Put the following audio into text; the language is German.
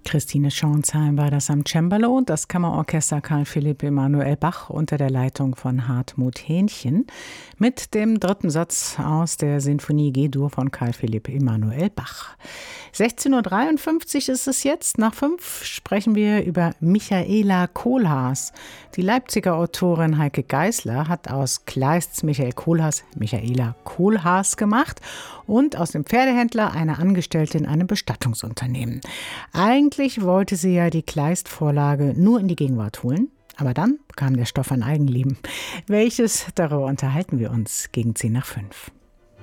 Christine Schornsheim war das am Cembalo und das Kammerorchester Karl Philipp Emanuel Bach unter der Leitung von Hartmut Hähnchen mit dem dritten Satz aus der Sinfonie G-Dur von Karl Philipp Emanuel Bach. 16:53 Uhr ist es jetzt. Nach 5 sprechen wir über Michaela Kohlhaas. Die Leipziger Autorin Heike Geisler hat aus Kleists Michael Kohlhaas Michaela Kohlhaas gemacht und aus dem Pferdehändler eine Angestellte in einem Bestattungsunternehmen. Eigentlich wollte sie ja die Kleist-Vorlage nur in die Gegenwart holen, aber dann bekam der Stoff ein Eigenleben. Welches, darüber unterhalten wir uns gegen 10 nach 5.